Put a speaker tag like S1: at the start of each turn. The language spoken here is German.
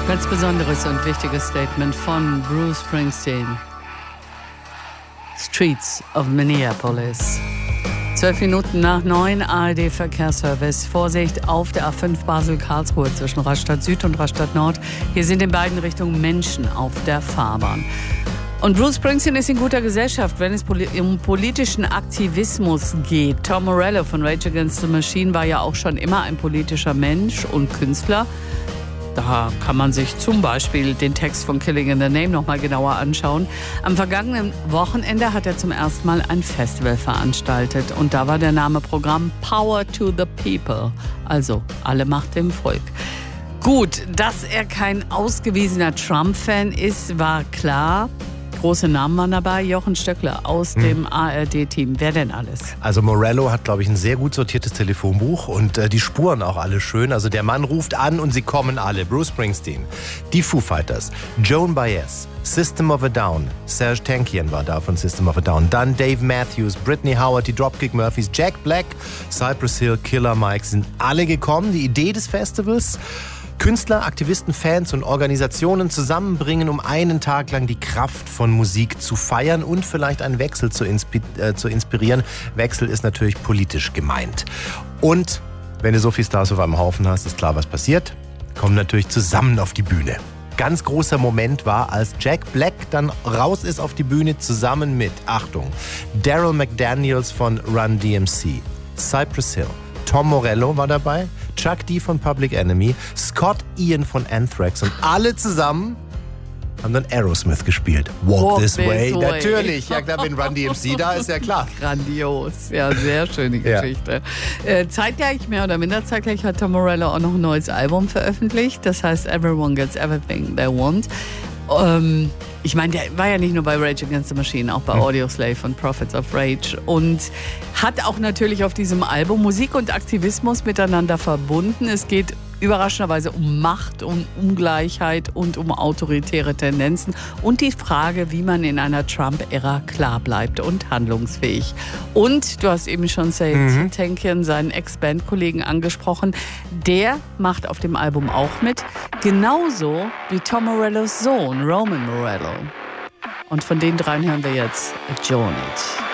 S1: Ganz besonderes und wichtiges Statement von Bruce Springsteen. Streets of Minneapolis. 12 Minuten nach 9, ARD-Verkehrsservice. Vorsicht auf der A5 Basel-Karlsruhe zwischen Rastatt Süd und Rastatt Nord. Hier sind in beiden Richtungen Menschen auf der Fahrbahn. Und Bruce Springsteen ist in guter Gesellschaft, wenn es um politischen Aktivismus geht. Tom Morello von Rage Against the Machine war ja auch schon immer ein politischer Mensch und Künstler. Da kann man sich zum Beispiel den Text von Killing in the Name noch mal genauer anschauen. Am vergangenen Wochenende hat er zum ersten Mal ein Festival veranstaltet. Und da war der Name Programm Power to the People. Also alle Macht dem Volk. Gut, dass er kein ausgewiesener Trump-Fan ist, war klar. Große Namen waren dabei. Jochen Stöckler aus dem ARD-Team. Wer denn alles?
S2: Also Morello hat, glaube ich, ein sehr gut sortiertes Telefonbuch und die Spuren auch alle schön. Also der Mann ruft an und sie kommen alle. Bruce Springsteen, die Foo Fighters, Joan Baez, System of a Down, Serj Tankian war da von System of a Down, dann Dave Matthews, Brittany Howard, die Dropkick Murphys, Jack Black, Cypress Hill, Killer Mike sind alle gekommen. Die Idee des Festivals: Künstler, Aktivisten, Fans und Organisationen zusammenbringen, um einen Tag lang die Kraft von Musik zu feiern und vielleicht einen Wechsel zu inspirieren. Wechsel ist natürlich politisch gemeint. Und wenn du so viele Stars auf einem Haufen hast, ist klar, was passiert. Kommen natürlich zusammen auf die Bühne. Ganz großer Moment war, als Jack Black dann raus ist auf die Bühne, zusammen mit, Achtung, Daryl McDaniels von Run DMC, Cypress Hill, Tom Morello war dabei, Chuck D von Public Enemy, Scott Ian von Anthrax und alle zusammen haben dann Aerosmith gespielt. Walk This Way. Natürlich, ja klar, wenn Run DMC da ist, ja klar.
S1: Grandios, ja, sehr schöne Geschichte. Ja. Zeitgleich, mehr oder minder zeitgleich, hat Tom Morello auch noch ein neues Album veröffentlicht. Das heißt Everyone Gets Everything They Want. Ich meine, der war ja nicht nur bei Rage Against the Machine, auch bei Audioslave und Prophets of Rage und hat auch natürlich auf diesem Album Musik und Aktivismus miteinander verbunden. Es geht überraschenderweise um Macht, um Ungleichheit und um autoritäre Tendenzen und die Frage, wie man in einer Trump-Ära klar bleibt und handlungsfähig. Und du hast eben schon Serj Tankian, seinen Ex-Bandkollegen, angesprochen. Der macht auf dem Album auch mit, genauso wie Tom Morellos Sohn Roman Morello. Und von den dreien hören wir jetzt Joan It.